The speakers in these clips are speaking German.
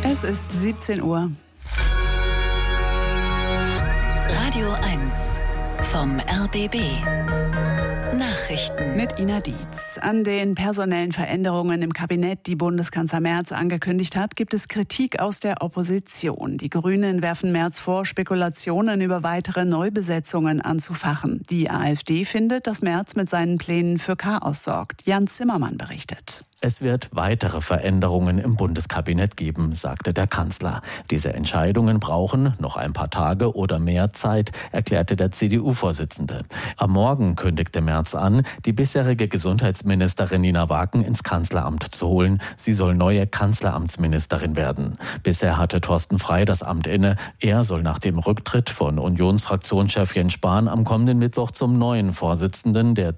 Es ist 17 Uhr. Radio 1 vom RBB. Nachrichten Mit Ina Dietz. An den personellen Veränderungen im Kabinett, die Bundeskanzler Merz angekündigt hat, gibt es Kritik aus der Opposition. Die Grünen werfen Merz vor, Spekulationen über weitere Neubesetzungen anzufachen. Die AfD findet, dass Merz mit seinen Plänen für Chaos sorgt. Jan Zimmermann berichtet. Es wird weitere Veränderungen im Bundeskabinett geben, sagte der Kanzler. Diese Entscheidungen brauchen noch ein paar Tage oder mehr Zeit, erklärte der CDU-Vorsitzende. Am Morgen kündigte Merz an, die bisherige Gesundheitsministerin Nina Wagen ins Kanzleramt zu holen. Sie soll neue Kanzleramtsministerin werden. Bisher hatte Thorsten Frey das Amt inne. Er soll nach dem Rücktritt von Unionsfraktionschef Jens Spahn am kommenden Mittwoch zum neuen Vorsitzenden der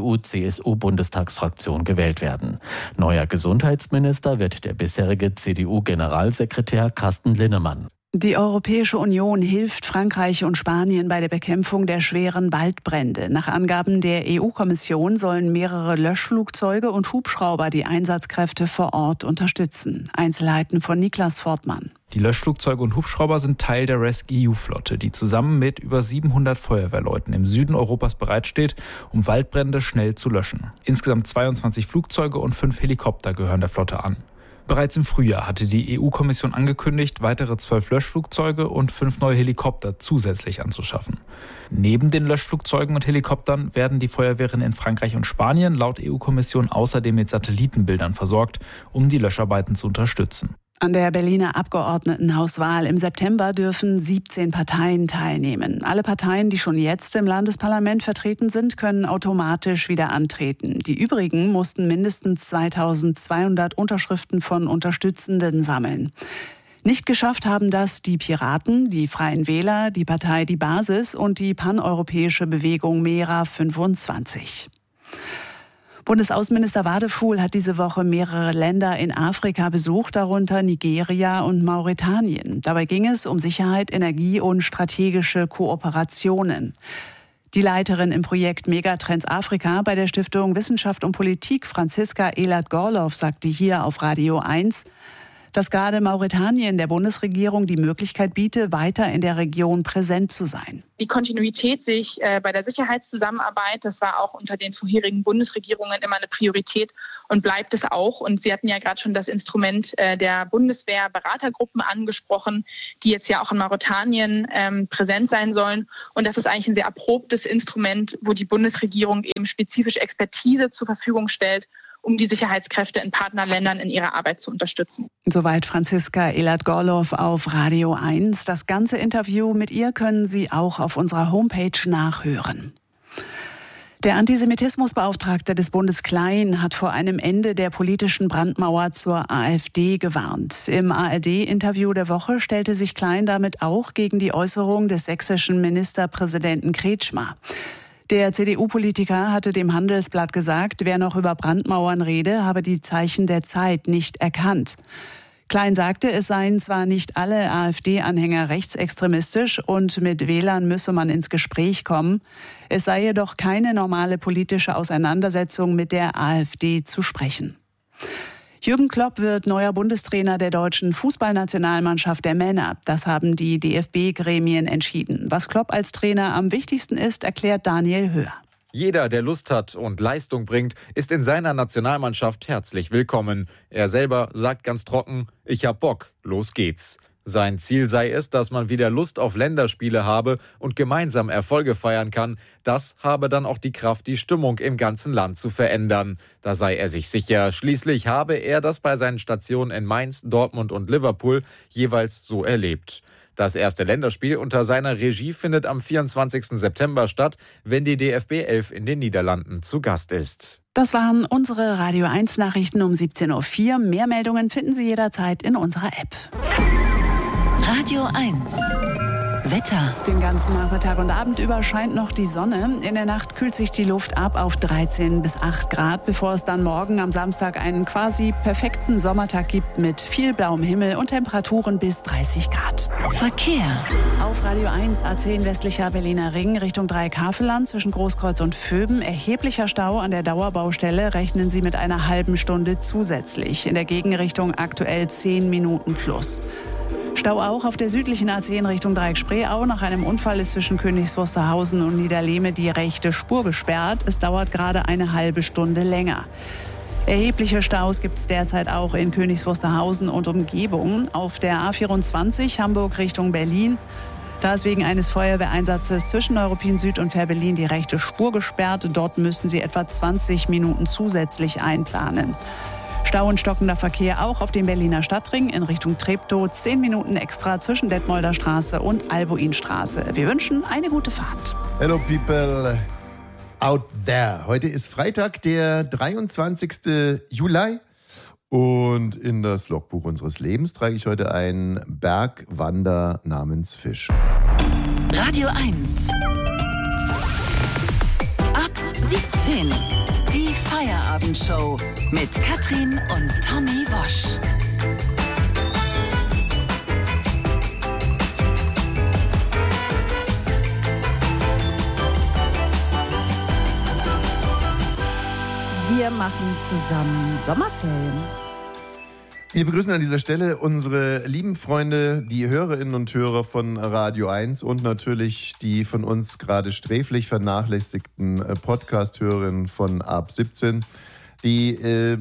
CDU-CSU-Bundestagsfraktion gewählt werden. Neuer Gesundheitsminister wird der bisherige CDU-Generalsekretär Carsten Linnemann. Die Europäische Union hilft Frankreich und Spanien bei der Bekämpfung der schweren Waldbrände. Nach Angaben der EU-Kommission sollen mehrere Löschflugzeuge und Hubschrauber die Einsatzkräfte vor Ort unterstützen. Einzelheiten von Niklas Fortmann. Die Löschflugzeuge und Hubschrauber sind Teil der RescEU-Flotte, die zusammen mit über 700 Feuerwehrleuten im Süden Europas bereitsteht, um Waldbrände schnell zu löschen. Insgesamt 22 Flugzeuge und 5 Helikopter gehören der Flotte an. Bereits im Frühjahr hatte die EU-Kommission angekündigt, weitere 12 Löschflugzeuge und 5 neue Helikopter zusätzlich anzuschaffen. Neben den Löschflugzeugen und Helikoptern werden die Feuerwehren in Frankreich und Spanien laut EU-Kommission außerdem mit Satellitenbildern versorgt, um die Löscharbeiten zu unterstützen. An der Berliner Abgeordnetenhauswahl im September dürfen 17 Parteien teilnehmen. Alle Parteien, die schon jetzt im Landesparlament vertreten sind, können automatisch wieder antreten. Die übrigen mussten mindestens 2200 Unterschriften von Unterstützenden sammeln. Nicht geschafft haben das die Piraten, die Freien Wähler, die Partei Die Basis und die paneuropäische Bewegung Mera 25. Bundesaußenminister Wadefuhl hat diese Woche mehrere Länder in Afrika besucht, darunter Nigeria und Mauretanien. Dabei ging es um Sicherheit, Energie und strategische Kooperationen. Die Leiterin im Projekt Megatrends Afrika bei der Stiftung Wissenschaft und Politik, Franziska Elad-Gorloff, sagte hier auf Radio 1, dass gerade Mauretanien der Bundesregierung die Möglichkeit biete, weiter in der Region präsent zu sein. Die Kontinuität sehe ich bei der Sicherheitszusammenarbeit. Das war auch unter den vorherigen Bundesregierungen immer eine Priorität und bleibt es auch. Und Sie hatten ja gerade schon das Instrument der Bundeswehr-Beratergruppen angesprochen, die jetzt ja auch in Mauretanien präsent sein sollen. Und das ist eigentlich ein sehr erprobtes Instrument, wo die Bundesregierung eben spezifisch Expertise zur Verfügung stellt, um die Sicherheitskräfte in Partnerländern in ihrer Arbeit zu unterstützen. Soweit Franziska Elad-Gorloff auf Radio 1. Das ganze Interview mit ihr können Sie auch auf unserer Homepage nachhören. Der Antisemitismusbeauftragte des Bundes Klein hat vor einem Ende der politischen Brandmauer zur AfD gewarnt. Im ARD-Interview der Woche stellte sich Klein damit auch gegen die Äußerung des sächsischen Ministerpräsidenten Kretschmer. Der CDU-Politiker hatte dem Handelsblatt gesagt, wer noch über Brandmauern rede, habe die Zeichen der Zeit nicht erkannt. Klein sagte, es seien zwar nicht alle AfD-Anhänger rechtsextremistisch und mit Wählern müsse man ins Gespräch kommen, es sei jedoch keine normale politische Auseinandersetzung mit der AfD zu sprechen. Jürgen Klopp wird neuer Bundestrainer der deutschen Fußballnationalmannschaft der Männer. Das haben die DFB-Gremien entschieden. Was Klopp als Trainer am wichtigsten ist, erklärt Daniel Höhr. Jeder, der Lust hat und Leistung bringt, ist in seiner Nationalmannschaft herzlich willkommen. Er selber sagt ganz trocken, ich hab Bock, los geht's. Sein Ziel sei es, dass man wieder Lust auf Länderspiele habe und gemeinsam Erfolge feiern kann. Das habe dann auch die Kraft, die Stimmung im ganzen Land zu verändern. Da sei er sich sicher. Schließlich habe er das bei seinen Stationen in Mainz, Dortmund und Liverpool jeweils so erlebt. Das erste Länderspiel unter seiner Regie findet am 24. September statt, wenn die DFB 11 in den Niederlanden zu Gast ist. Das waren unsere Radio 1 Nachrichten um 17.04 Uhr. Mehr Meldungen finden Sie jederzeit in unserer App. Radio 1 Wetter. Den ganzen Nachmittag und Abend über scheint noch die Sonne. In der Nacht kühlt sich die Luft ab auf 13 bis 8 Grad, bevor es dann morgen am Samstag einen quasi perfekten Sommertag gibt mit viel blauem Himmel und Temperaturen bis 30 Grad. Verkehr. Auf Radio 1 A10 westlicher Berliner Ring Richtung Dreieckhavelland zwischen Großkreuz und Vöben. Erheblicher Stau an der Dauerbaustelle. Rechnen Sie mit einer halben Stunde zusätzlich. In der Gegenrichtung aktuell 10 Minuten plus. Stau auch auf der südlichen A10 Richtung Dreieck Spreeau. Nach einem Unfall ist zwischen Königs Wusterhausen und Niederlehme die rechte Spur gesperrt. Es dauert gerade eine halbe Stunde länger. Erhebliche Staus gibt es derzeit auch in Königs Wusterhausen und Umgebung. Auf der A24 Hamburg Richtung Berlin. Da ist wegen eines Feuerwehreinsatzes zwischen Neuruppin Süd und Fährberlin die rechte Spur gesperrt. Dort müssen Sie etwa 20 Minuten zusätzlich einplanen. Stau und stockender Verkehr auch auf dem Berliner Stadtring in Richtung Treptow. 10 Minuten extra zwischen Detmolder Straße und Albuinstraße. Wir wünschen eine gute Fahrt. Hello people out there. Heute ist Freitag, der 23. Juli. Und in das Logbuch unseres Lebens trage ich heute einen Bergwander namens Fisch. Radio 1. Ab 17. Die Feierabendshow mit Katrin und Tommy Wosch. Wir machen zusammen Sommerferien. Wir begrüßen an dieser Stelle unsere lieben Freunde, die Hörerinnen und Hörer von Radio 1 und natürlich die von uns gerade sträflich vernachlässigten Podcast-Hörerinnen von Ab 17, die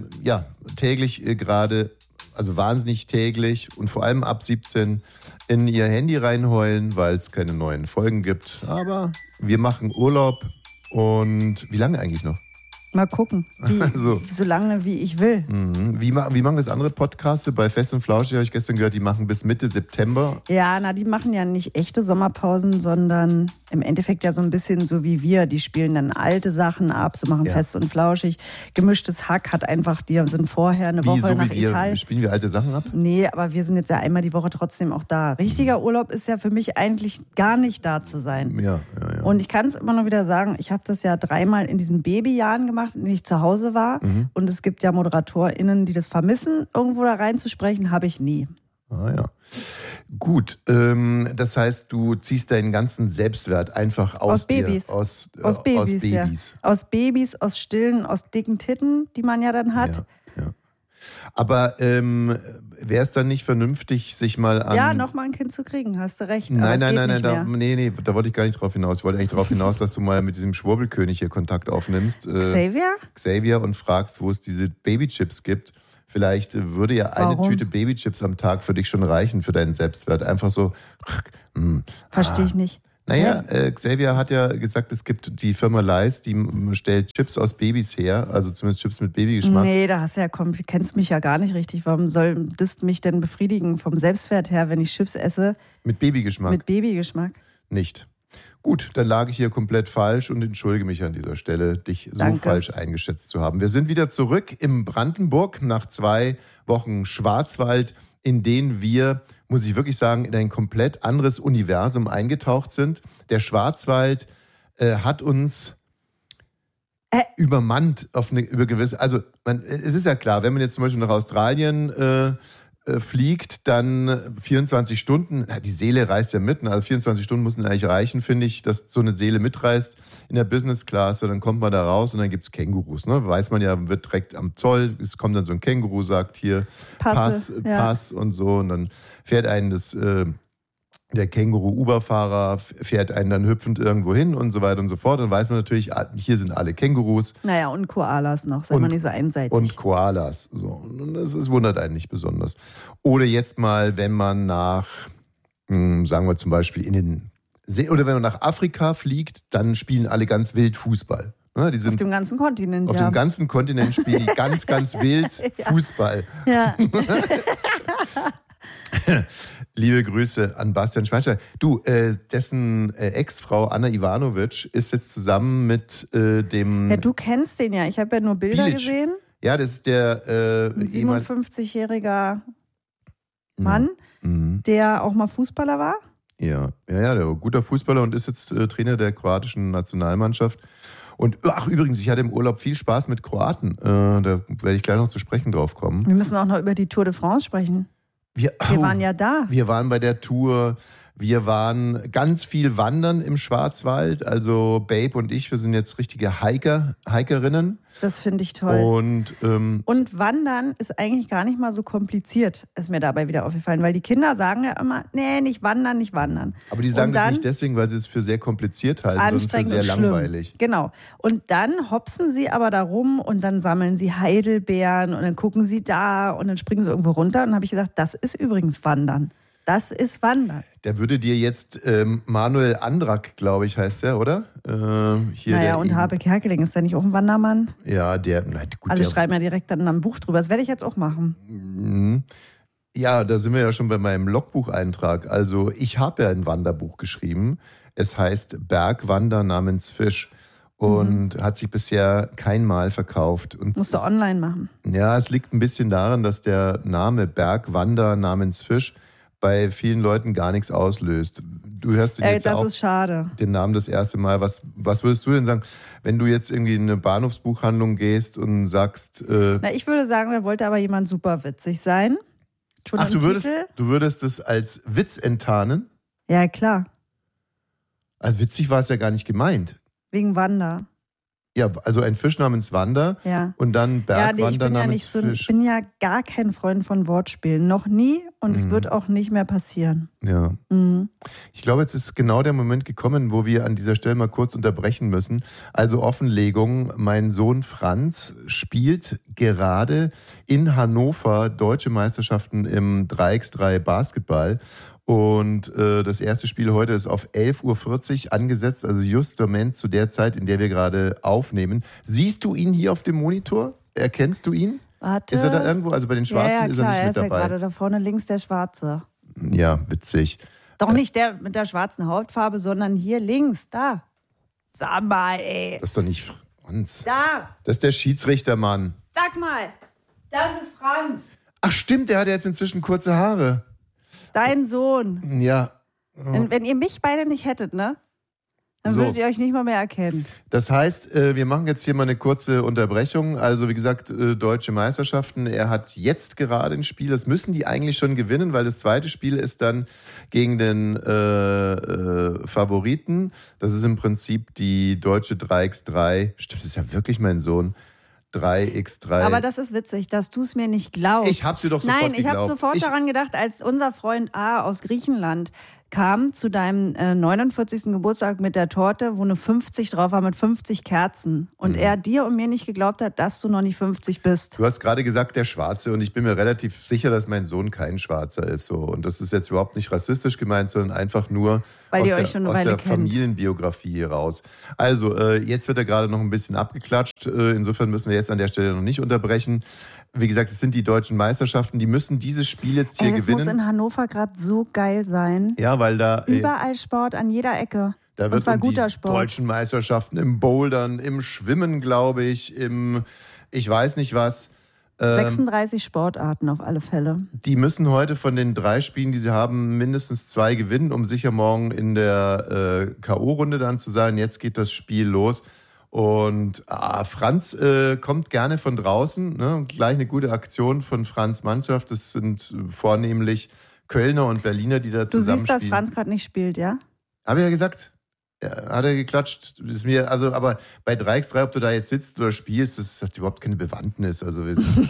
täglich gerade, also wahnsinnig täglich und vor allem ab 17 in ihr Handy reinheulen, weil es keine neuen Folgen gibt. Aber wir machen Urlaub und wie lange eigentlich noch? Mal gucken, so lange wie ich will. Wie machen das andere Podcasts? Bei Fest und Flauschig habe ich gestern gehört, die machen bis Mitte September. Ja, die machen ja nicht echte Sommerpausen, sondern im Endeffekt ja so ein bisschen so wie wir. Die spielen dann alte Sachen ab, so machen Fest und Flauschig. Gemischtes Hack hat einfach, die sind vorher eine Woche nach Italien. Spielen wir alte Sachen ab? Nee, aber wir sind jetzt ja einmal die Woche trotzdem auch da. Richtiger Urlaub ist ja für mich eigentlich gar nicht da zu sein. Ja. Und ich kann es immer noch wieder sagen, ich habe das ja 3-mal in diesen Babyjahren gemacht, in denen ich zu Hause war. Und es gibt ja ModeratorInnen, die das vermissen, irgendwo da reinzusprechen, habe ich nie. Ah ja. Gut, das heißt, du ziehst deinen ganzen Selbstwert einfach aus Babys. Dir. Aus Babys. Ja. Aus Babys, aus Stillen, aus dicken Titten, die man ja dann hat. Ja. Aber wäre es dann nicht vernünftig, sich mal an... Ja, nochmal ein Kind zu kriegen, hast du recht. Nein, da wollte ich gar nicht drauf hinaus. Ich wollte eigentlich darauf hinaus, dass du mal mit diesem Schwurbelkönig hier Kontakt aufnimmst. Xavier und fragst, wo es diese Babychips gibt. Vielleicht würde ja eine Tüte Babychips am Tag für dich schon reichen, für deinen Selbstwert. Einfach so... Verstehe ich nicht. Naja, Xavier hat ja gesagt, es gibt die Firma Leis, die stellt Chips aus Babys her, also zumindest Chips mit Babygeschmack. Nee, du kennst mich ja gar nicht richtig. Warum soll das mich denn befriedigen vom Selbstwert her, wenn ich Chips esse? Mit Babygeschmack? Mit Babygeschmack. Nicht. Gut, dann lag ich hier komplett falsch und entschuldige mich an dieser Stelle, dich so falsch eingeschätzt zu haben. Wir sind wieder zurück im Brandenburg nach 2 Wochen Schwarzwald, in denen wir, muss ich wirklich sagen, in ein komplett anderes Universum eingetaucht sind. Der Schwarzwald hat uns übermannt über gewisse... Also es ist ja klar, wenn man jetzt zum Beispiel nach Australien fliegt, dann 24 Stunden, die Seele reist ja mit, also 24 Stunden müssen eigentlich reichen, finde ich, dass so eine Seele mitreist in der Business Class, und dann kommt man da raus und dann gibt es Kängurus, ne? Weiß man ja, wird direkt am Zoll, es kommt dann so ein Känguru, sagt hier Pass und so, und dann fährt einen der Känguru-Uber-Fahrer fährt einen dann hüpfend irgendwo hin und so weiter und so fort. Dann weiß man natürlich, hier sind alle Kängurus. Naja, und Koalas noch, sei mal nicht so einseitig. Und Koalas. So. Und das wundert einen nicht besonders. Oder jetzt mal, wenn man nach, sagen wir zum Beispiel oder wenn man nach Afrika fliegt, dann spielen alle ganz wild Fußball. Ja, die sind auf dem ganzen Kontinent, Auf dem ganzen Kontinent spielen die ganz, ganz wild Fußball. Ja. Liebe Grüße an Bastian Schweinsteiger. Du, dessen Ex-Frau Anna Ivanovic ist jetzt zusammen mit dem... Ja, du kennst den ja. Ich habe ja nur Bilder gesehen. Ja, das ist der... 57-jähriger Mann, der auch mal Fußballer war. Ja, der war guter Fußballer und ist jetzt Trainer der kroatischen Nationalmannschaft. Und übrigens, ich hatte im Urlaub viel Spaß mit Kroaten. Da werde ich gleich noch zu sprechen drauf kommen. Wir müssen auch noch über die Tour de France sprechen. Wir waren ja da. Wir waren bei der Tour. Wir waren ganz viel wandern im Schwarzwald. Also Babe und ich, wir sind jetzt richtige Hikerinnen. Das finde ich toll. Und Wandern ist eigentlich gar nicht mal so kompliziert, ist mir dabei wieder aufgefallen. Weil die Kinder sagen ja immer, nee, nicht wandern, nicht wandern. Aber die sagen das nicht deswegen, weil sie es für sehr kompliziert halten, sondern für sehr langweilig. Genau. Und dann hopsen sie aber da rum und dann sammeln sie Heidelbeeren und dann gucken sie da und dann springen sie irgendwo runter. Und dann habe ich gesagt, das ist übrigens Wandern. Das ist Wandern. Der würde dir jetzt Manuel Andrak, glaube ich, heißt der, oder? Und Habe Kerkeling, ist der nicht auch ein Wandermann? Ja, Alle schreiben ja direkt dann ein Buch drüber. Das werde ich jetzt auch machen. Ja, da sind wir ja schon bei meinem Logbucheintrag. Also ich habe ja ein Wanderbuch geschrieben. Es heißt Bergwander namens Fisch. Und hat sich bisher kein Mal verkauft. Und musst du online machen. Ja, es liegt ein bisschen daran, dass der Name Bergwander namens Fisch bei vielen Leuten gar nichts auslöst. Du hörst den jetzt auch ist schade. Den Namen das erste Mal. Was würdest du denn sagen, wenn du jetzt irgendwie in eine Bahnhofsbuchhandlung gehst und sagst... ich würde sagen, da wollte aber jemand super witzig sein. Ach, du würdest das als Witz enttarnen? Ja, klar. Also witzig war es ja gar nicht gemeint. Wegen Wander. Ja, also ein Fisch namens Wander und dann Bergwander namens Fisch. Ich bin ja gar kein Freund von Wortspielen. Noch nie und es wird auch nicht mehr passieren. Ja. Ich glaube, jetzt ist genau der Moment gekommen, wo wir an dieser Stelle mal kurz unterbrechen müssen. Also Offenlegung, mein Sohn Franz spielt gerade in Hannover Deutsche Meisterschaften im 3x3 Basketball. Und das erste Spiel heute ist auf 11.40 Uhr angesetzt, also justament zu der Zeit, in der wir gerade aufnehmen. Siehst du ihn hier auf dem Monitor? Erkennst du ihn? Warte. Ist er da irgendwo? Also bei den Schwarzen ist er nicht mit dabei. Er ist ja gerade da vorne links der Schwarze. Ja, witzig. Doch nicht der mit der schwarzen Hautfarbe, sondern hier links, da. Sag mal, ey. Das ist doch nicht Franz. Da. Das ist der Schiedsrichtermann. Sag mal, das ist Franz. Ach stimmt, der hat jetzt inzwischen kurze Haare. Dein Sohn. Ja. Wenn ihr mich beide nicht hättet, ne? Dann würdet ihr euch nicht mal mehr erkennen. Das heißt, wir machen jetzt hier mal eine kurze Unterbrechung. Also wie gesagt, Deutsche Meisterschaften. Er hat jetzt gerade ein Spiel. Das müssen die eigentlich schon gewinnen, weil das zweite Spiel ist dann gegen den Favoriten. Das ist im Prinzip die deutsche 3x3. Stimmt, das ist ja wirklich mein Sohn. 3x3. Aber das ist witzig, dass du es mir nicht glaubst. Ich habe sie doch sofort geglaubt. Nein, ich habe sofort daran gedacht, als unser Freund A aus Griechenland kam zu deinem 49. Geburtstag mit der Torte, wo eine 50 drauf war mit 50 Kerzen. Und er dir und mir nicht geglaubt hat, dass du noch nicht 50 bist. Du hast gerade gesagt, der Schwarze. Und ich bin mir relativ sicher, dass mein Sohn kein Schwarzer ist. So. Und das ist jetzt überhaupt nicht rassistisch gemeint, sondern einfach nur aus der Familienbiografie raus. Also, jetzt wird er gerade noch ein bisschen abgeklatscht. Insofern müssen wir jetzt an der Stelle noch nicht unterbrechen. Wie gesagt, es sind die deutschen Meisterschaften, die müssen dieses Spiel jetzt hier gewinnen. Das muss in Hannover gerade so geil sein. Ja, weil da... Überall Sport, an jeder Ecke. Da wird guter Sport. Deutschen Meisterschaften im Bouldern, im Schwimmen, glaube ich, ich weiß nicht was. 36 Sportarten auf alle Fälle. Die müssen heute von den 3 Spielen, die sie haben, mindestens 2 gewinnen, um sicher morgen in der K.O.-Runde dann zu sein. Jetzt geht das Spiel los. Und Franz kommt gerne von draußen. Ne? Gleich eine gute Aktion von Franz' Mannschaft. Das sind vornehmlich Kölner und Berliner, die da zusammenspielen. Du siehst, dass Franz gerade nicht spielt, ja? Habe ich ja gesagt. Ja, hat er geklatscht. Ist mir, aber bei 3x3, ob du da jetzt sitzt oder spielst, das hat überhaupt keine Bewandtnis. Also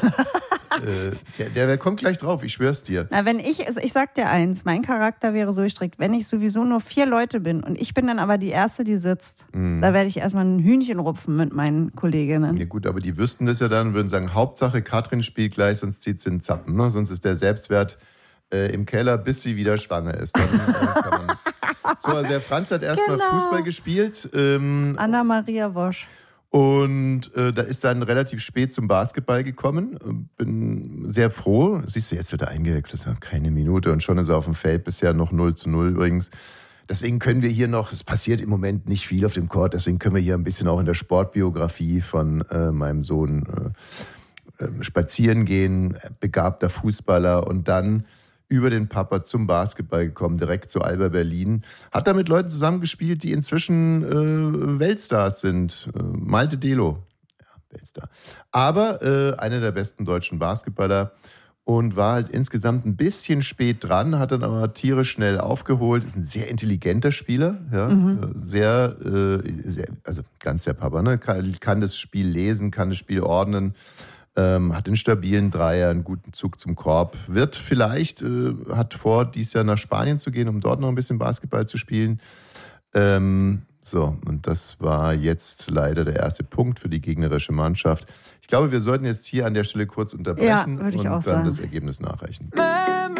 der kommt gleich drauf, ich schwör's dir. Na, ich sag dir eins, mein Charakter wäre so gestrickt, wenn ich sowieso nur 4 Leute bin und ich bin dann aber die Erste, die sitzt, da werde ich erstmal ein Hühnchen rupfen mit meinen Kolleginnen. Ja gut, aber die wüssten das ja dann und würden sagen, Hauptsache Katrin spielt gleich, sonst zieht sie einen Zappen. Ne? Sonst ist der Selbstwert im Keller, bis sie wieder schwanger ist. Dann kann man... So, also der Franz hat erstmal Fußball gespielt. Anna-Maria Wosch. Und da ist dann relativ spät zum Basketball gekommen. Bin sehr froh. Siehst du, jetzt wird er eingewechselt. Keine Minute und schon ist er auf dem Feld. Bisher noch 0:0 übrigens. Deswegen können wir hier noch, es passiert im Moment nicht viel auf dem Court, deswegen können wir hier ein bisschen auch in der Sportbiografie von meinem Sohn spazieren gehen. Begabter Fußballer und dann über den Papa zum Basketball gekommen, direkt zu Alba Berlin. Hat da mit Leuten zusammengespielt, die inzwischen Weltstars sind. Malte Delo, ja, Weltstar. Aber einer der besten deutschen Basketballer und war halt insgesamt ein bisschen spät dran, hat dann aber tierisch schnell aufgeholt. Ist ein sehr intelligenter Spieler, ja, sehr, also ganz der Papa, ne? Kann das Spiel lesen, kann das Spiel ordnen, hat einen stabilen Dreier, einen guten Zug zum Korb, wird vielleicht, hat vor, dieses Jahr nach Spanien zu gehen, um dort noch ein bisschen Basketball zu spielen. So, und das war jetzt leider der erste Punkt für die gegnerische Mannschaft. Ich glaube, wir sollten jetzt hier an der Stelle kurz unterbrechen und dann sagen. das Ergebnis nachreichen.